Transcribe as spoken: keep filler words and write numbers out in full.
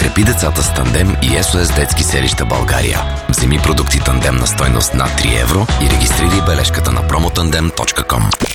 Подкрепи децата с Тандем и Ес О Ес Детски селища България. Вземи продукти Тандем на стойност над три евро и регистрирай бележката на промо тандем точка ком.